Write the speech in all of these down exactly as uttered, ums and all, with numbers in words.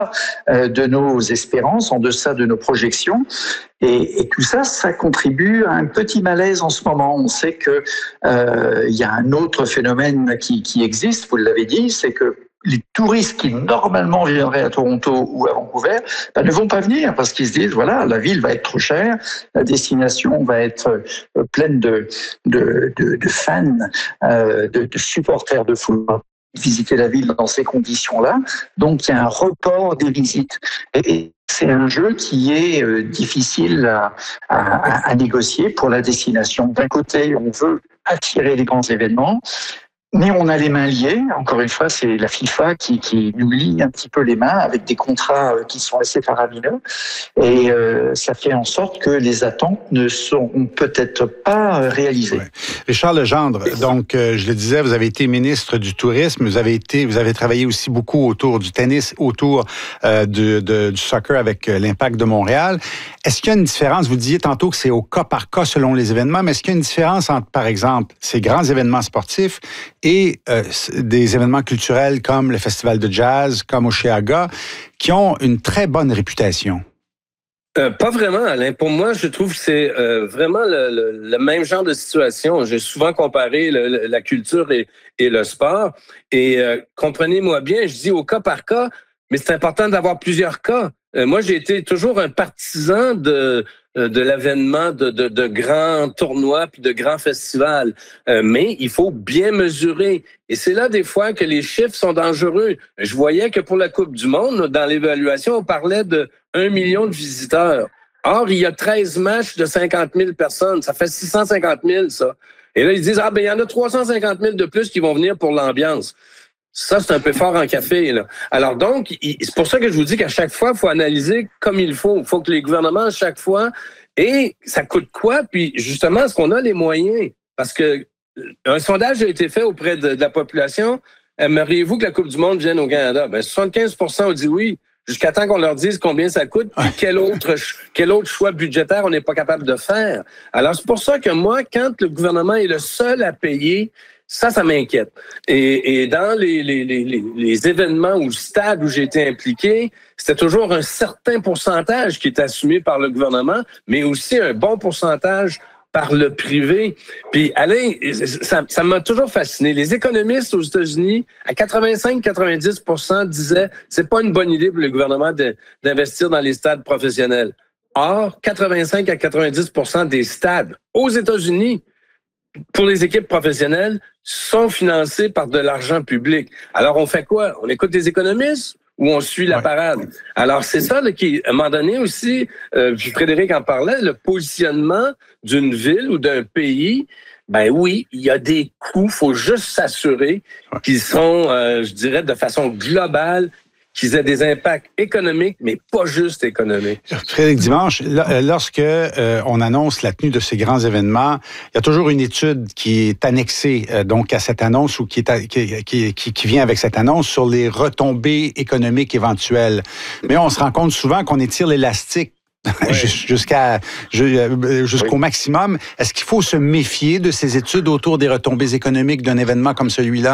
euh, de nos espérances, en deçà de nos projections. Et, et tout ça, ça contribue à un petit malaise en ce moment. On sait que euh, il y a un autre phénomène qui, qui existe, vous l'avez dit, c'est que les touristes qui normalement viendraient à Toronto ou à Vancouver ben, ne vont pas venir parce qu'ils se disent voilà, la ville va être trop chère, la destination va être euh, pleine de, de, de, de fans, euh, de, de supporters de football. Visiter la ville dans ces conditions-là, donc il y a un report des visites. Et c'est un jeu qui est euh, difficile à, à, à négocier pour la destination. D'un côté, on veut attirer les grands événements, mais on a les mains liées. Encore une fois, c'est la FIFA qui, qui nous lie un petit peu les mains avec des contrats qui sont assez faramineux. Et euh, ça fait en sorte que les attentes ne seront peut-être pas réalisées. Ouais. Richard Legendre, donc euh, je le disais, vous avez été ministre du Tourisme, vous avez été, vous avez travaillé aussi beaucoup autour du tennis, autour euh, de, de, du soccer avec euh, l'Impact de Montréal. Est-ce qu'il y a une différence? Vous disiez tantôt que c'est au cas par cas selon les événements, mais est-ce qu'il y a une différence entre, par exemple, ces grands événements sportifs et euh, des événements culturels comme le Festival de jazz, comme Osheaga, qui ont une très bonne réputation? Euh, pas vraiment, Alain. Pour moi, je trouve que c'est euh, vraiment le, le, le même genre de situation. J'ai souvent comparé le, le, la culture et, et le sport. Et euh, comprenez-moi bien, je dis au cas par cas, mais c'est important d'avoir plusieurs cas. Euh, moi, j'ai été toujours un partisan de de l'avènement de, de, de grands tournois puis de grands festivals. Euh, mais il faut bien mesurer. Et c'est là, des fois, que les chiffres sont dangereux. Je voyais que pour la Coupe du Monde, dans l'évaluation, on parlait de un million de visiteurs. Or, il y a treize matchs de cinquante mille personnes. Ça fait six cent cinquante mille, ça. Et là, ils disent, ah ben il y en a trois cent cinquante mille de plus qui vont venir pour l'ambiance. Ça, c'est un peu fort en café, là. Alors donc, c'est pour ça que je vous dis qu'à chaque fois, il faut analyser comme il faut. Il faut que les gouvernements, à chaque fois, et ça coûte quoi? Puis justement, est-ce qu'on a les moyens? Parce que un sondage a été fait auprès de, de la population. Aimeriez-vous que la Coupe du Monde vienne au Canada? Ben, soixante-quinze pour cent ont dit oui, jusqu'à temps qu'on leur dise combien ça coûte, puis quel autre, quel autre choix budgétaire on n'est pas capable de faire. Alors, c'est pour ça que moi, quand le gouvernement est le seul à payer, ça, ça m'inquiète. Et, et dans les, les, les, les événements ou stades où j'ai été impliqué, c'était toujours un certain pourcentage qui est assumé par le gouvernement, mais aussi un bon pourcentage par le privé. Puis Alain, ça, ça m'a toujours fasciné. Les économistes aux États-Unis, à quatre-vingt-cinq à quatre-vingt-dix pour cent disaient c'est pas une bonne idée pour le gouvernement de, d'investir dans les stades professionnels. Or, quatre-vingt-cinq à quatre-vingt-dix pour cent des stades aux États-Unis pour les équipes professionnelles sont financés par de l'argent public. Alors, on fait quoi? On écoute des économistes ou on suit la parade? Ouais. Alors, c'est ça là, qui, à un moment donné aussi, euh, Frédéric en parlait, le positionnement d'une ville ou d'un pays. Ben oui, il y a des coûts. Il faut juste s'assurer ouais. qu'ils sont, euh, je dirais, de façon globale, qu'ils aient des impacts économiques, mais pas juste économiques. Frédéric Dimanche, lorsque euh, on annonce la tenue de ces grands événements, il y a toujours une étude qui est annexée euh, donc à cette annonce ou qui, est à, qui, qui, qui, qui vient avec cette annonce sur les retombées économiques éventuelles. Mais on se rend compte souvent qu'on étire l'élastique ouais. jusqu'à jusqu'au oui. maximum. Est-ce qu'il faut se méfier de ces études autour des retombées économiques d'un événement comme celui-là?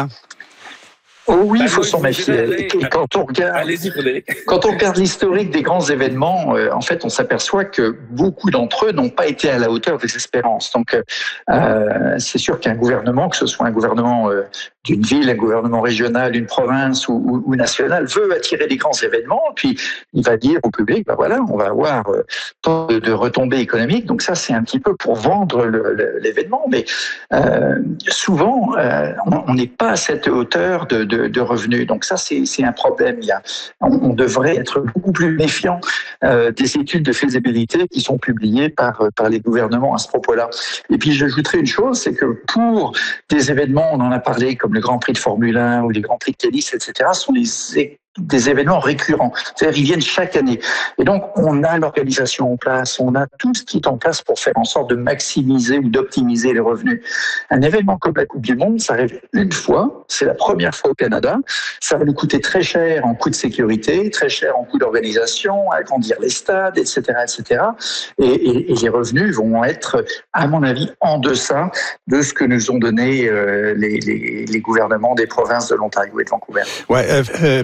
Oh oui, il faut s'en méfier. Quand on regarde, quand on regarde l'historique des grands événements, euh, en fait, on s'aperçoit que beaucoup d'entre eux n'ont pas été à la hauteur des espérances. Donc, euh, c'est sûr qu'un gouvernement, que ce soit un gouvernement euh, d'une ville, un gouvernement régional, une province ou, ou, ou national, veut attirer des grands événements, puis il va dire au public, ben voilà, on va avoir euh, tant de, de retombées économiques. Donc ça, c'est un petit peu pour vendre le, le, l'événement. Mais euh, souvent, euh, on n'est pas à cette hauteur de, de de revenus. Donc ça, c'est, c'est un problème. Il y a, on, on devrait être beaucoup plus méfiant euh, des études de faisabilité qui sont publiées par, par les gouvernements à ce propos-là. Et puis, j'ajouterai une chose, c'est que pour des événements, on en a parlé, comme le Grand Prix de Formule un ou les Grands Prix de tennis, et cetera, sont les des événements récurrents. C'est-à-dire, ils viennent chaque année. Et donc, on a l'organisation en place, on a tout ce qui est en place pour faire en sorte de maximiser ou d'optimiser les revenus. Un événement comme la Coupe du Monde, ça arrive une fois, c'est la première fois au Canada, ça va nous coûter très cher en coûts de sécurité, très cher en coûts d'organisation, agrandir les stades, et cetera, et cetera. Et, et, et les revenus vont être, à mon avis, en deçà de ce que nous ont donné euh, les, les, les gouvernements des provinces de l'Ontario et de Vancouver. Ouais, euh, euh,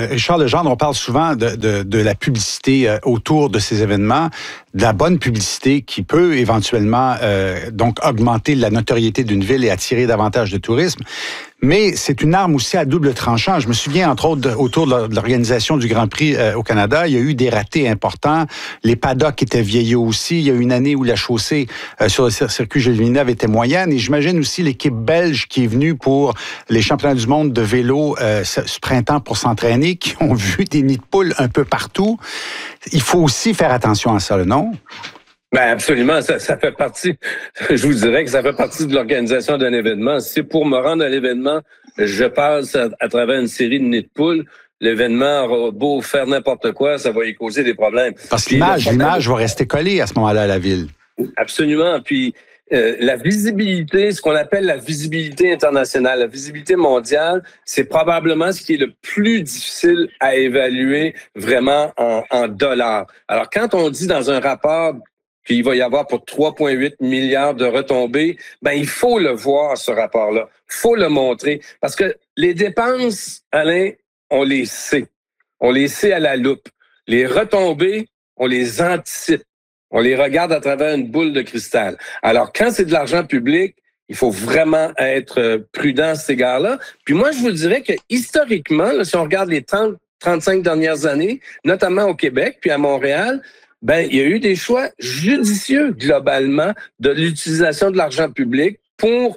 Euh, Richard Legendre, on parle souvent de, de, de la publicité euh, autour de ces événements, de la bonne publicité qui peut éventuellement euh, donc augmenter la notoriété d'une ville et attirer davantage de tourisme. Mais c'est une arme aussi à double tranchant. Je me souviens, entre autres, de, autour de l'organisation du Grand Prix euh, au Canada, il y a eu des ratés importants. Les paddocks étaient vieillots aussi. Il y a eu une année où la chaussée euh, sur le circuit Gilles Villeneuve était moyenne. Et j'imagine aussi l'équipe belge qui est venue pour les championnats du monde de vélo euh, ce printemps pour s'entraîner, qui ont vu des nids de poules un peu partout. Il faut aussi faire attention à ça, non? Ben absolument, ça, ça fait partie, je vous dirais que ça fait partie de l'organisation d'un événement. Si pour me rendre à l'événement, je passe à, à travers une série de nids de poules, l'événement aura beau faire n'importe quoi, ça va y causer des problèmes. Parce que l'image, l'image va rester collée à ce moment-là à la ville. Absolument, puis euh, la visibilité, ce qu'on appelle la visibilité internationale, la visibilité mondiale, c'est probablement ce qui est le plus difficile à évaluer vraiment en, en dollars. Alors quand on dit dans un rapport qu'il va y avoir pour trois virgule huit milliards de retombées, ben il faut le voir, ce rapport-là. Il faut le montrer. Parce que les dépenses, Alain, on les sait. On les sait à la loupe. Les retombées, on les anticipe. On les regarde à travers une boule de cristal. Alors, quand c'est de l'argent public, il faut vraiment être prudent à cet égard-là. Puis moi, je vous dirais que historiquement, là, si on regarde les trente, trente-cinq dernières années, notamment au Québec puis à Montréal, ben, il y a eu des choix judicieux, globalement, de l'utilisation de l'argent public pour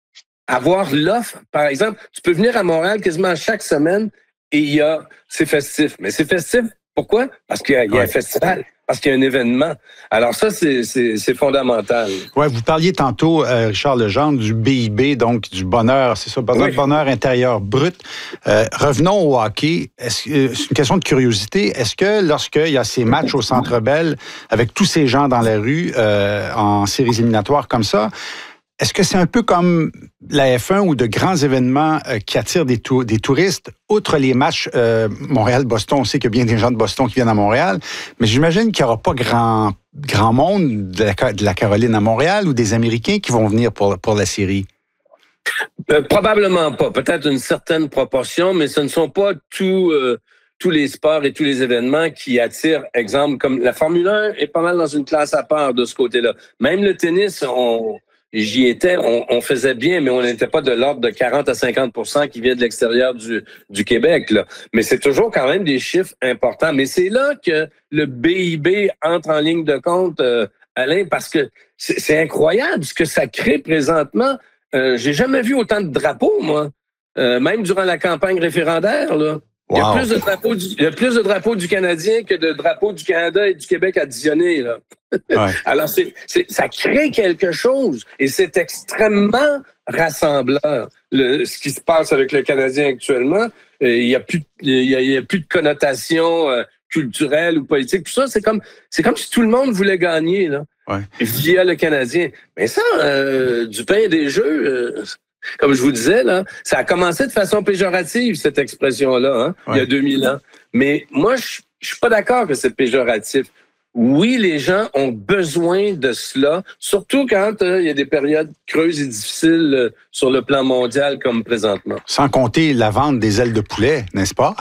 avoir l'offre. Par exemple, tu peux venir à Montréal quasiment chaque semaine et il y a, c'est festif. Mais c'est festif, pourquoi? Parce qu'il y a, il y a ouais. un festival. Parce qu'il y a un événement. Alors ça, c'est, c'est, c'est fondamental. Oui, vous parliez tantôt, euh, Richard Legendre, du B I B, donc du bonheur, c'est ça, bonheur, oui. bonheur intérieur brut. Euh, revenons au hockey. Est-ce, euh, c'est une question de curiosité. Est-ce que lorsqu'il y a ces matchs au Centre Bell, avec tous ces gens dans la rue, euh, en séries éliminatoires comme ça, est-ce que c'est un peu comme la F un ou de grands événements euh, qui attirent des, tou- des touristes, outre les matchs euh, Montréal-Boston, on sait qu'il y a bien des gens de Boston qui viennent à Montréal, mais j'imagine qu'il n'y aura pas grand, grand monde de la, de la Caroline à Montréal ou des Américains qui vont venir pour, pour la série? Euh, probablement pas. Peut-être une certaine proportion, mais ce ne sont pas tous... Euh... tous les sports et tous les événements qui attirent, exemple, comme la Formule un est pas mal dans une classe à part de ce côté-là. Même le tennis, on, j'y étais, on, on faisait bien, mais on n'était pas de l'ordre de quarante à cinquante pour cent qui vient de l'extérieur du, du Québec, là. Mais c'est toujours quand même des chiffres importants. Mais c'est là que le B I B entre en ligne de compte, euh, Alain, parce que c'est, c'est incroyable ce que ça crée présentement. Euh, j'ai jamais vu autant de drapeaux, moi. Euh, même durant la campagne référendaire, là. Il y, a plus de drapeaux du, il y a plus de drapeaux du Canadien que de drapeaux du Canada et du Québec additionnés, là. Ouais. Alors, c'est, c'est, ça crée quelque chose et c'est extrêmement rassembleur. Le, ce qui se passe avec le Canadien actuellement, euh, il n'y a plus, il y a, il y a plus de connotation euh, culturelle ou politique. Tout ça, c'est comme, c'est comme si tout le monde voulait gagner, là, ouais. via le Canadien. Mais ça, euh, du pain et des jeux... Euh, comme je vous disais, là, ça a commencé de façon péjorative, cette expression-là, hein, ouais. il y a deux mille ans. Mais moi, je ne suis pas d'accord que c'est péjoratif. Oui, les gens ont besoin de cela, surtout quand euh, il y a des périodes creuses et difficiles euh, sur le plan mondial comme présentement. Sans compter la vente des ailes de poulet, n'est-ce pas?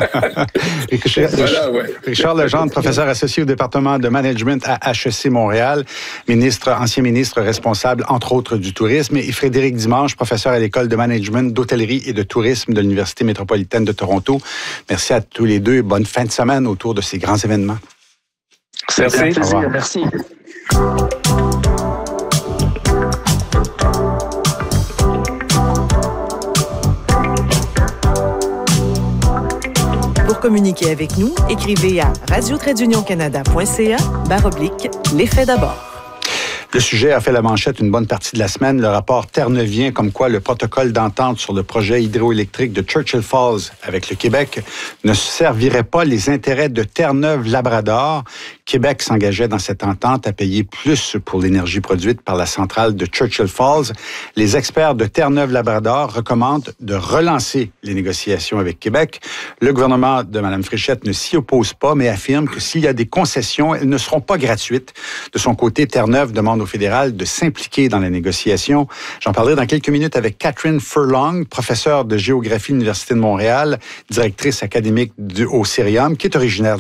Richard, voilà, ouais. Richard Legendre, professeur associé au département de management à H E C Montréal, ministre, ancien ministre responsable, entre autres, du tourisme, et Frédéric Dimanche, professeur à l'école de management d'hôtellerie et de tourisme de l'Université métropolitaine de Toronto. Merci à tous les deux et bonne fin de semaine autour de ces grands événements. C'est un plaisir, merci. Pour communiquer avec nous, écrivez à radio tiret union canada point c a barre oblique les faits d'abord. Le sujet a fait la manchette une bonne partie de la semaine. Le rapport Terre-Neuvien, comme quoi le protocole d'entente sur le projet hydroélectrique de Churchill Falls avec le Québec ne servirait pas les intérêts de Terre-Neuve-Labrador. Québec s'engageait dans cette entente à payer plus pour l'énergie produite par la centrale de Churchill Falls. Les experts de Terre-Neuve-Labrador recommandent de relancer les négociations avec Québec. Le gouvernement de Mme Fréchette ne s'y oppose pas, mais affirme que s'il y a des concessions, elles ne seront pas gratuites. De son côté, Terre-Neuve demande demande au fédéral de s'impliquer dans la négociation. J'en parlerai dans quelques minutes avec Catherine Furlong, professeure de géographie à l'Université de Montréal, directrice académique du, au Cerium, qui est originaire